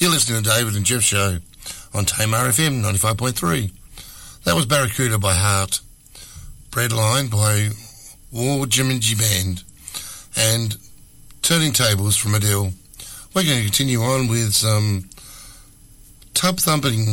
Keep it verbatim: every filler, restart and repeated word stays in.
You're listening to David and Jeff Show on Tamar F M ninety-five point three. That was Barracuda by Heart, Breadline by War Jiminji Band, and Turning Tables from Adele. We're going to continue on with some tub thumping